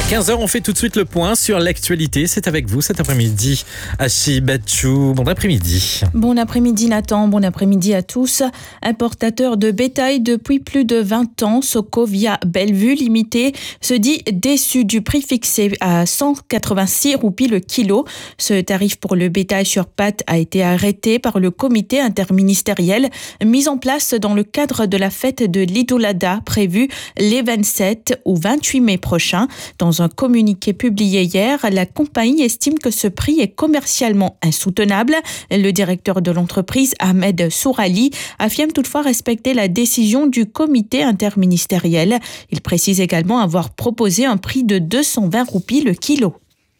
15h, on fait tout de suite le point sur l'actualité. C'est avec vous cet après-midi. Ashi Batchou, bon après-midi. Bon après-midi Nathan, bon après-midi à tous. Importateur de bétail depuis plus de 20 ans, Socovia Bellevue Limité se dit déçu du prix fixé à 186 roupies le kilo. Ce tarif pour le bétail sur pattes a été arrêté par le comité interministériel mis en place dans le cadre de la fête de l'Eid al-Adha prévue les 27 ou 28 mai prochains. Dans un communiqué publié hier, la compagnie estime que ce prix est commercialement insoutenable. Le directeur de l'entreprise, Ahmed Sourali, affirme toutefois respecter la décision du comité interministériel. Il précise également avoir proposé un prix de 220 roupies le kilo.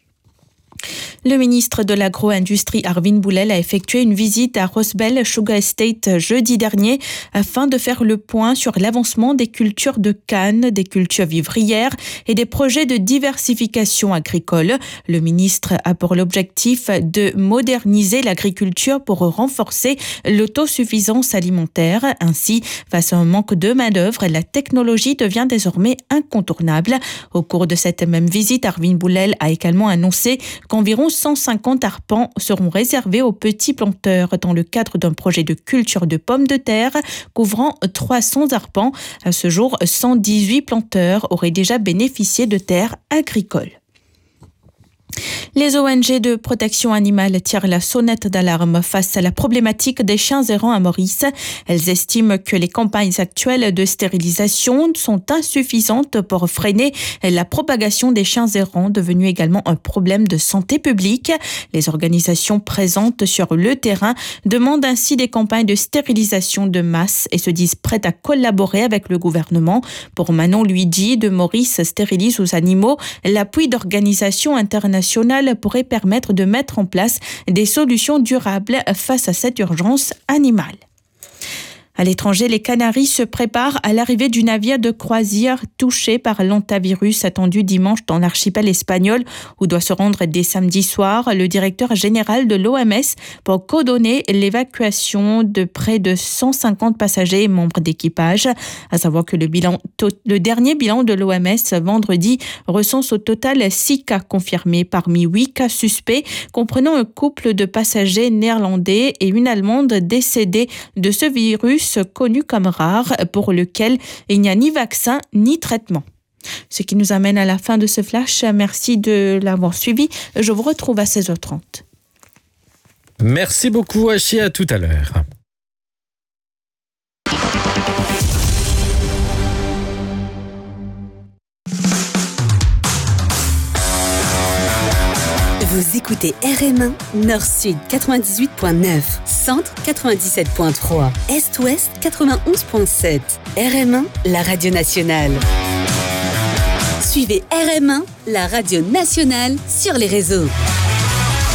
Le ministre de l'Agro-Industrie Arvin Boulel a effectué une visite à Rosebel Sugar Estate jeudi dernier afin de faire le point sur l'avancement des cultures de canne, des cultures vivrières et des projets de diversification agricole. Le ministre a pour l'objectif de moderniser l'agriculture pour renforcer l'autosuffisance alimentaire. Ainsi, face à un manque de main-d'œuvre, la technologie devient désormais incontournable. Au cours de cette même visite, Arvin Boulel a également annoncé qu'environ 150 arpents seront réservés aux petits planteurs dans le cadre d'un projet de culture de pommes de terre couvrant 300 arpents. À ce jour, 118 planteurs auraient déjà bénéficié de terres agricoles. Les ONG de protection animale tirent la sonnette d'alarme face à la problématique des chiens errants à Maurice. Elles estiment que les campagnes actuelles de stérilisation sont insuffisantes pour freiner la propagation des chiens errants, devenu également un problème de santé publique. Les organisations présentes sur le terrain demandent ainsi des campagnes de stérilisation de masse et se disent prêtes à collaborer avec le gouvernement. Pour Manon Luigi de Maurice Stérilise aux animaux, l'appui d'organisations internationales pourrait permettre de mettre en place des solutions durables face à cette urgence animale. À l'étranger, les Canaries se préparent à l'arrivée du navire de croisière touché par l'hantavirus attendu dimanche dans l'archipel espagnol où doit se rendre dès samedi soir le directeur général de l'OMS pour coordonner l'évacuation de près de 150 passagers et membres d'équipage. À savoir que le dernier bilan de l'OMS vendredi recense au total 6 cas confirmés parmi 8 cas suspects, comprenant un couple de passagers néerlandais et une Allemande décédée de ce virus connu comme rare, pour lequel il n'y a ni vaccin ni traitement. Ce qui nous amène à la fin de ce flash. Merci de l'avoir suivi. Je vous retrouve à 16h30. Merci beaucoup, Achi. À tout à l'heure. Vous écoutez RM1, Nord-Sud 98.9, Centre 97.3, Est-Ouest 91.7. RM1, la radio nationale. Suivez RM1, la radio nationale, sur les réseaux.